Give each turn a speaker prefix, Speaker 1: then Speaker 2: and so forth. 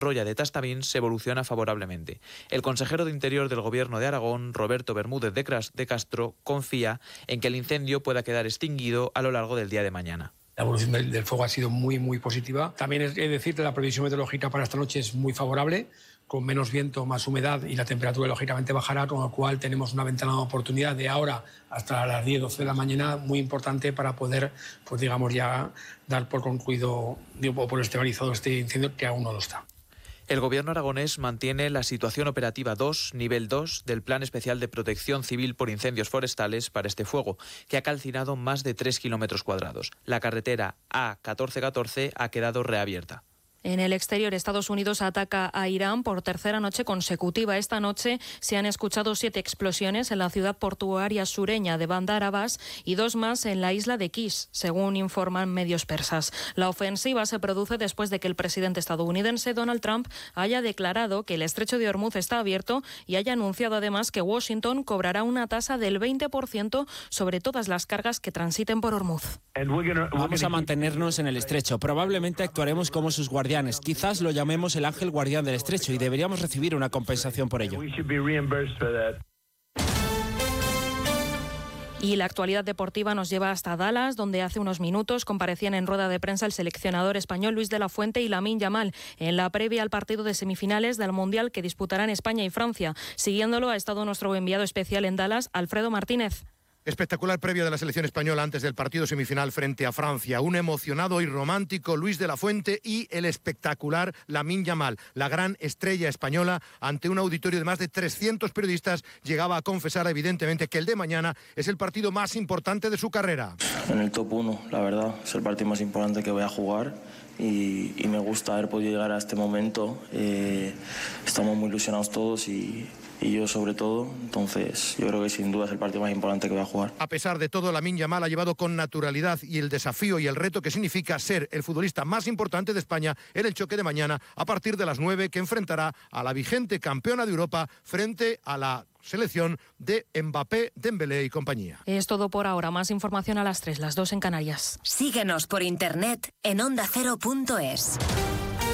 Speaker 1: Roya de Tastavins evoluciona favorablemente. El consejero de Interior del Gobierno de Aragón, Roberto Bermúdez de Castro, confía en que el incendio pueda quedar extinguido a lo largo del día de mañana.
Speaker 2: La evolución del fuego ha sido muy positiva. También es decir que la previsión meteorológica para esta noche es muy favorable, con menos viento, más humedad y la temperatura lógicamente bajará, con lo cual tenemos una ventana de oportunidad de ahora hasta las 10, 12 de la mañana muy importante para poder, pues digamos, ya dar por concluido o por estabilizado este incendio, que aún no lo está.
Speaker 1: El Gobierno aragonés mantiene la situación operativa 2, nivel 2, del Plan Especial de Protección Civil por Incendios Forestales para este fuego, que ha calcinado más de 3 kilómetros cuadrados. La carretera A1414 ha quedado reabierta.
Speaker 3: En el exterior, Estados Unidos ataca a Irán por tercera noche consecutiva. Esta noche se han escuchado 7 explosiones en la ciudad portuaria sureña de Bandar Abbas y 2 más en la isla de Kish, según informan medios persas. La ofensiva se produce después de que el presidente estadounidense Donald Trump haya declarado que el estrecho de Hormuz está abierto y haya anunciado además que Washington cobrará una tasa del 20% sobre todas las cargas que transiten por Hormuz.
Speaker 4: Vamos a mantenernos en el estrecho. Probablemente actuaremos como sus guardianes. Quizás lo llamemos el ángel guardián del estrecho y deberíamos recibir una compensación por ello.
Speaker 3: Y la actualidad deportiva nos lleva hasta Dallas, donde hace unos minutos comparecían en rueda de prensa el seleccionador español Luis de la Fuente y Lamine Yamal en la previa al partido de semifinales del Mundial que disputarán España y Francia. Siguiéndolo ha estado nuestro enviado especial en Dallas, Alfredo Martínez.
Speaker 5: Espectacular previa de la selección española antes del partido semifinal frente a Francia. Un emocionado y romántico Luis de la Fuente y el espectacular Lamine Yamal, la gran estrella española, ante un auditorio de más de 300 periodistas, llegaba a confesar evidentemente que el de mañana es el partido más importante de su carrera.
Speaker 6: En el top 1, la verdad, es el partido más importante que voy a jugar. Y me gusta haber podido llegar a este momento. Estamos muy ilusionados todos y yo sobre todo. Entonces yo creo que sin duda es el partido más importante que voy a jugar.
Speaker 5: A pesar de todo, Lamine Yamal ha llevado con naturalidad y el desafío y el reto que significa ser el futbolista más importante de España en el choque de mañana a partir de las 9, que enfrentará a la vigente campeona de Europa frente a la selección de Mbappé, Dembélé y compañía.
Speaker 3: Es todo por ahora. Más información a las 3, las 2 en Canarias.
Speaker 7: Síguenos por internet en ondacero.es.